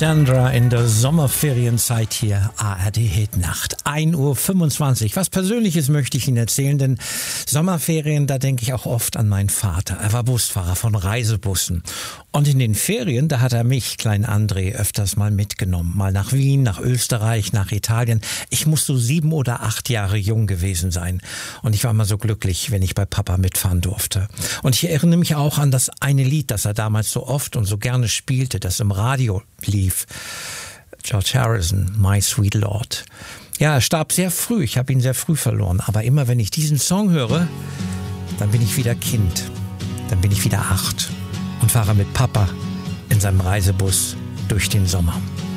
Sandra in der Sommerferienzeit hier, ARD Hitnacht, 1:25 Uhr. Was Persönliches möchte ich Ihnen erzählen, denn Sommerferien, da denke ich auch oft an meinen Vater. Er war Busfahrer von Reisebussen. Und in den Ferien, da hat er mich, kleinen André, öfters mal mitgenommen. Mal nach Wien, nach Österreich, nach Italien. Ich muss so 7 oder 8 Jahre jung gewesen sein. Und ich war immer so glücklich, wenn ich bei Papa mitfahren durfte. Und ich erinnere mich auch an das eine Lied, das er damals so oft und so gerne spielte, das im Radio lief. George Harrison, My Sweet Lord. Ja, er starb sehr früh. Ich habe ihn sehr früh verloren. Aber immer wenn ich diesen Song höre, dann bin ich wieder Kind. Dann bin ich wieder 8 und fahre mit Papa in seinem Reisebus durch den Sommer.